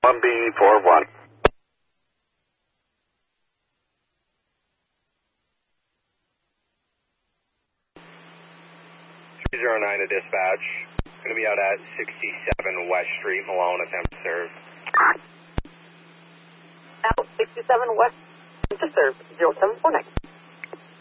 1B41. 309 to dispatch. Going to be out at 67 West Street, Malone, attempt to serve. Out 67 West, to serve, 0749.